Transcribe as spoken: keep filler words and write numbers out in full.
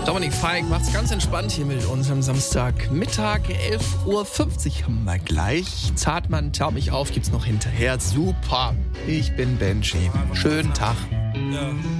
Dominik Feig macht's ganz entspannt hier mit uns am Samstagmittag. elf Uhr fünfzig haben wir gleich. Zartmann, tau mich auf, gibt's noch hinterher. Super. Ich bin Benji. Schönen Tag. Ja.